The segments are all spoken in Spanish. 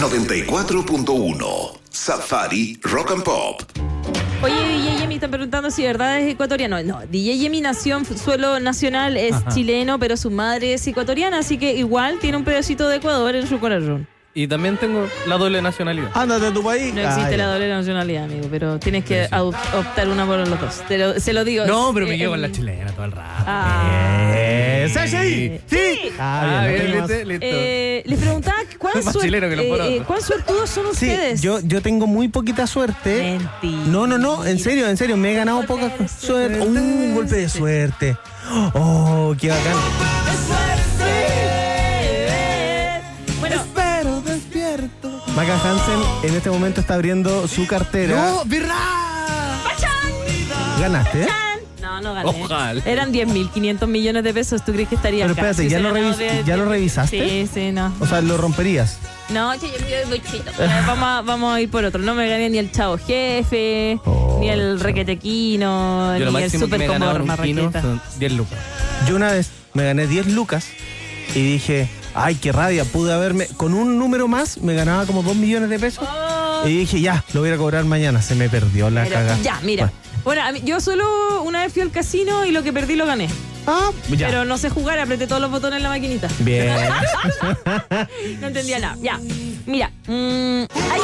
94.1 Safari Rock and Pop. Oye, DJ Yemi, están preguntando si de verdad es ecuatoriano. No, DJ Yemi nació en suelo nacional, es chileno, pero su madre es ecuatoriana, así que igual tiene un pedacito de Ecuador en su corazón. Y también tengo la doble nacionalidad. Ándate a tu país. No existe la doble nacionalidad, amigo, pero tienes que optar una por los dos. Se lo digo. No, pero me quedo con la chilena todo el rato. ¿Sí? Sí. Bien, listo. Les preguntaba Más chileno que los porotos. ¿cuán suertudos son Sí, ustedes? yo tengo muy poquita suerte. Mentira. No, en serio, me he ganado poca suerte. Un golpe de suerte. Oh, qué bacán. Bueno, Espero despierto. Maca Hansen en este momento está abriendo su cartera. ¡No, birra! Ganaste, ¿eh? no gané. Ojalá. Eran 10.500 millones de pesos. ¿Tú crees que estaría Pero acá? espérate, Si ¿ya hubiese lo ganado revisaste? Sí, no. O sea, lo romperías. No, yo muy chito. Vamos a ir por otro. No me gané ni el Chavo Jefe, ni el Requetequino, Yo lo ni el máximo que Super me he ganado Combo en un quino Marraqueta. son 10 lucas. Yo una vez me gané 10 lucas y dije, ay, qué rabia, pude haberme, con un número más me ganaba como 2 millones de pesos. Oh. Y dije, ya, lo voy a ir a cobrar mañana. Se me perdió la cagada. Ya, mira. Bueno, yo solo una vez fui al casino y lo que perdí lo gané. Ya. Pero no sé jugar, apreté todos los botones en la maquinita. Bien. No entendía nada. Ya. Mira, hay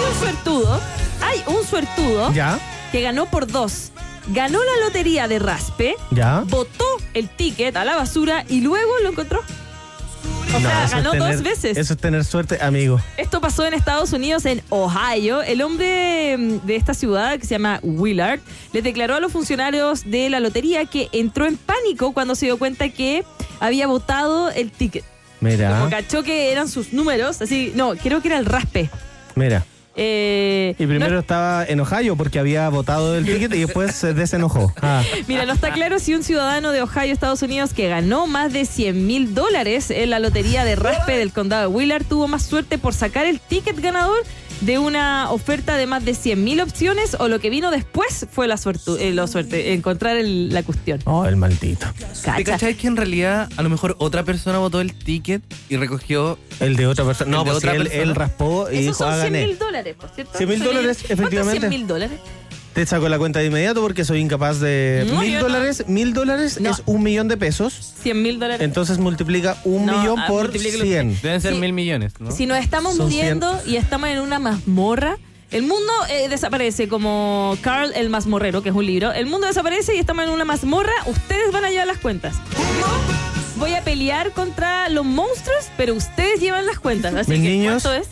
un suertudo ¿Ya? que ganó por 2. Ganó la lotería de Raspe, ¿Ya? botó el ticket a la basura y luego lo encontró. O sea, eso ganó es 2 veces. Eso es tener suerte, amigo. Esto pasó en Estados Unidos, en Ohio. El hombre de esta ciudad, que se llama Willard, les declaró a los funcionarios de la lotería que entró en pánico cuando se dio cuenta que había botado el ticket. Mira. Como cachó que eran sus números, así, no, creo que era el Raspe. Mira. Y Y primero estaba en Ohio porque había votado el ticket y después se desenojó. Mira, no está claro si un ciudadano de Ohio, Estados Unidos, que ganó más de $100,000 en la lotería de Raspe del condado de Willard, tuvo más suerte por sacar el ticket ganador de una oferta de más de 100,000 opciones, o lo que vino después fue la suerte, encontrar la cuestión. Oh, el maldito. ¿Te cachai que en realidad a lo mejor otra persona votó el ticket y recogió El de otra persona. No, El de pues otra él persona. raspó y Esos dijo, son gané. $100,000, por cierto. $100,000, efectivamente. ¿Cuántos $100,000? Te saco la cuenta de inmediato porque soy incapaz de... No, yo no. $1,000. $1,000 No. es $1,000,000. $100,000. Entonces multiplica 1,000,000 por multiplíquelo. 100. Deben ser Sí. 1.000 millones, ¿no? Si nos estamos Son muriendo y estamos en una mazmorra, el mundo desaparece, como Carl el Mazmorrero, que es un libro. El mundo desaparece y estamos en una mazmorra. Ustedes van a llevar las cuentas. Yo voy a pelear contra los monstruos, pero ustedes llevan las cuentas. Así Mis que, niños, ¿cuánto es?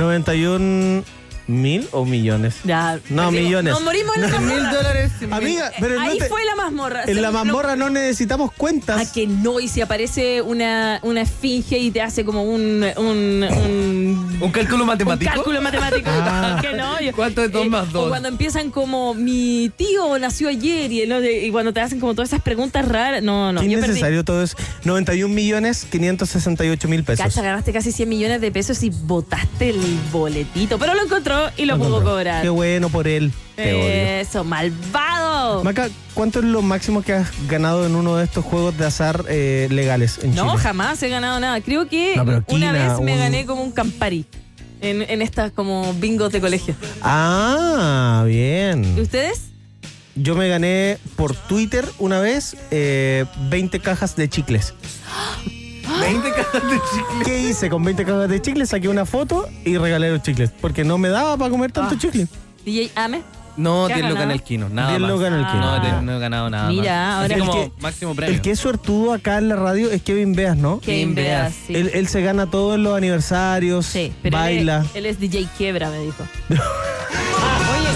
91,000 o millones. Ya, No, perdimos. millones. Nos morimos en la mazmorra. $1,000. Amiga, pero Ahí no te- fue la mazmorra. en la No- mazmorra no necesitamos ¿A cuentas. que no? Y si aparece una esfinge y te hace como un ¿Un cálculo matemático? Un cálculo matemático. Ah. ¿Qué no? ¿Cuánto es 2 más 2? O cuando empiezan como, mi tío nació ayer, y cuando te hacen como todas esas preguntas raras. No. ¿Qué Yo es perdí. necesario todo eso? 91,568,000 pesos. Cacha, ganaste casi 100 millones de pesos y botaste el boletito. Pero lo encontró y lo pudo cobrar. Qué bueno por él. Te odio. Eso, malvado. Maca, ¿cuánto es lo máximo que has ganado en uno de estos juegos de azar legales en No, Chile? jamás he ganado nada. Creo que No, pero una Quina, vez me gané como un Campari en estas como bingos de colegio. Ah, ¿Y bien. ustedes? Yo me gané por Twitter una vez 20 cajas de chicles. 20 cajas de chicle. ¿Qué hice con 20 cajas de chicles? Saqué una foto y regalé los chicles. Porque no me daba para comer tanto chicle. DJ Ame. No, ¿Qué 10 has lucas en ganado? el quino, nada 10 más. lucas en el quino. No he ganado nada Mira, más. ahora Así como el que- máximo premio. El que es suertudo acá en la radio es Kevin Beas, ¿no? Kevin Beas, sí. Él se gana todo en los aniversarios, Sí, pero baila. Él es DJ Quiebra, me dijo. Oye,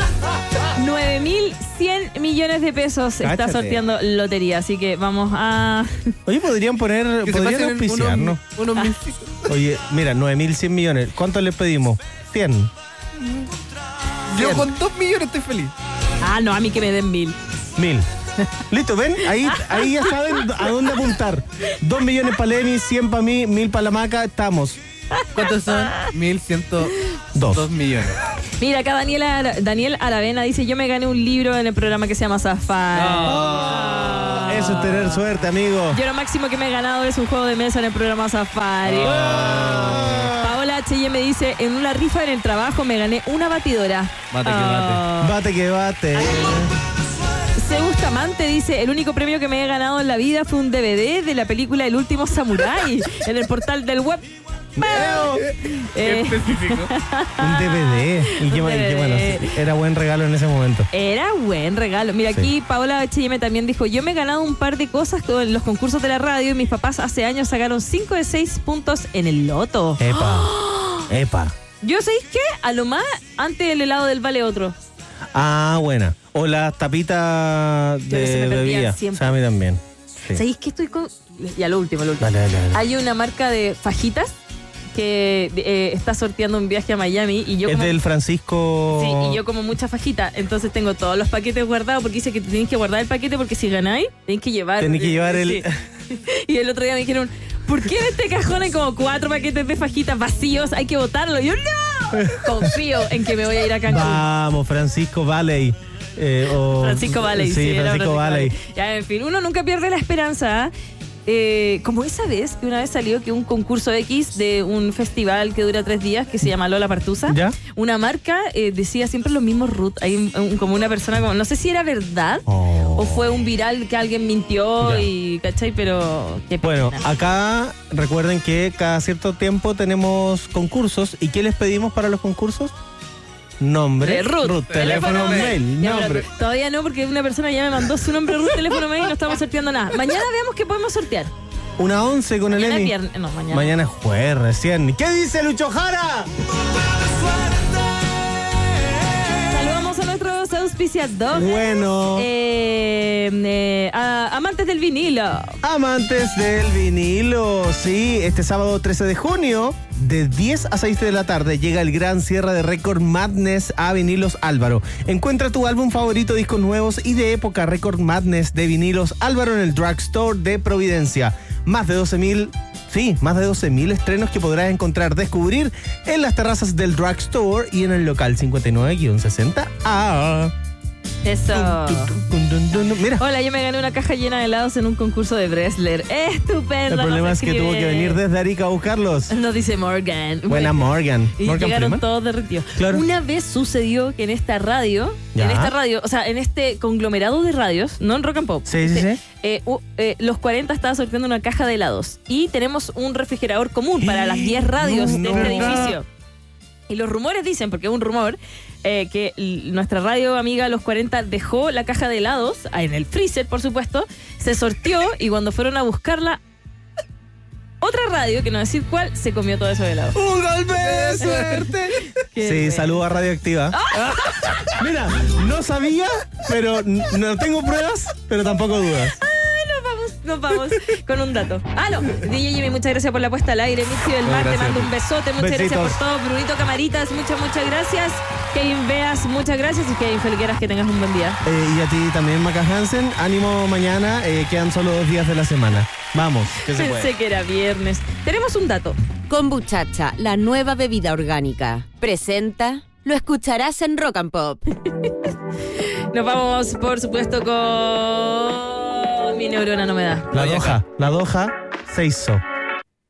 9.100 millones de pesos está Cáchate. sorteando lotería, así que vamos a... Oye, podrían Que se podrían pasen auspiciarnos. unos mil. Oye, mira, 9,100 millones. ¿Cuánto le pedimos? 100. Yo con 2 millones estoy feliz. Ah, no, a mí que me den 1.000. 1,000. Listo, ven, ahí ya saben a dónde apuntar. 2 millones para Lenny, 100 para mí, 1,000 para la Maca, estamos. ¿Cuántos son? 1.102 Dos. millones. Mira, acá Daniel Aravena dice, yo me gané un libro en el programa que se llama Safari. Eso es tener suerte, amigo. Yo lo máximo que me he ganado es un juego de mesa en el programa Safari. Paola H. Gille me dice, en una rifa en el trabajo me gané una batidora. Bate que bate. Bate que bate. Se Bustamante dice, el único premio que me he ganado en la vida fue un DVD de la película El Último Samurái en el portal del web. Qué específico. Un DVD. Y qué bueno, sí, era buen regalo en ese momento. Era buen regalo. Mira, aquí Paola H&M también dijo, yo me he ganado un par de cosas con los concursos de la radio y mis papás hace años sacaron 5 de 6 puntos en el loto. Epa. Yo, ¿sabéis qué? A lo más, antes el helado del vale otro. Ah, buena. O las tapitas Yo que se me de perdían bebida. siempre. O sea, a mí también. Sí. ¿Sabéis qué estoy con...? Ya, lo último. Dale. Hay una marca de fajitas que está sorteando un viaje a Miami y yo Es como... del Francisco. Sí, y yo como mucha fajita, entonces tengo todos los paquetes guardados porque dice que tenéis que guardar el paquete porque si ganáis, tenéis que llevar... Tenés que llevar el... Sí. Y el otro día me dijeron, ¿por qué en este cajón hay como 4 paquetes de fajitas vacíos? Hay que botarlo. Y yo, ¡no! Confío en que me voy a ir a Cancún. Vamos, Francisco Valley. Francisco Valley, Sí, era Francisco Valley. Ya, en fin, uno nunca pierde la esperanza. Como esa vez, que una vez salió que un concurso X de un festival que dura 3 días, que se llama Lola Partusa, ¿Ya? una marca decía siempre los mismos root. Hay como una persona, como no sé si era verdad o fue un viral que alguien mintió Ya. y, ¿cachai? Pero qué pena. Bueno, acá recuerden que cada cierto tiempo tenemos concursos. ¿Y qué les pedimos para los concursos? Nombre, Ruth, teléfono, mail, Ya, pero nombre. todavía no, porque una persona ya me mandó su nombre, Ruth, teléfono, mail y no estamos sorteando nada. Mañana veamos qué podemos sortear. Una 11 con el Mañana es Emi. viernes. No, mañana. Mañana es jueves recién. ¿Qué dice Lucho Jara? Saludamos a nuestros auspiciadores. Bueno. Amantes del vinilo. Amantes del vinilo, sí, este sábado 13 de junio, de 10 a 6 de la tarde, llega el gran cierre de Record Madness a Vinilos Álvaro. Encuentra tu álbum favorito, discos nuevos y de época Record Madness de Vinilos Álvaro en el Drugstore de Providencia. Más de 12.000 estrenos que podrás descubrir en las terrazas del Drugstore y en el local 59-60A. Eso. Mira. Hola, yo me gané una caja llena de helados en un concurso de Bresler. Estupendo. El problema nos es que tuvo que escribe. venir desde Arica a buscarlos. Nos dice Morgan. Buena Morgan. Y Morgan llegaron Freeman. todos derretidos. Claro. Una vez sucedió que en esta radio, Ya. o sea, en este conglomerado de radios, no en Rock and Pop. Sí. Los 40 estaba sorteando una caja de helados y tenemos un refrigerador común para las 10 radios de este edificio. Y los rumores dicen, porque es un rumor, que nuestra radio amiga Los 40 dejó la caja de helados en el freezer, por supuesto, se sorteó y cuando fueron a buscarla, otra radio, que no decir cuál, se comió todo eso de helado. ¡Un golpe de suerte! Qué Sí, bueno. saludo a Radioactiva. Mira, no sabía, pero no tengo pruebas, pero tampoco dudas. Nos vamos con un dato. No. DJ Jimmy, muchas gracias por la puesta al aire. Michi del Mar, te Gracias. mando un besote. Muchas Besitos. gracias por todo. Brunito Camaritas, muchas gracias. Kevin Beas, muchas gracias. Y Kevin Felgueras, que tengas un buen día. Y a ti también, Maca Hansen. Ánimo mañana, quedan solo 2 días de la semana. Vamos, que se puede. Pensé que era viernes. Tenemos un dato. Kombuchacha, la nueva bebida orgánica. Presenta, lo escucharás en Rock and Pop. Nos vamos, por supuesto, con Mi Neurona No Me Da. La Doja se hizo.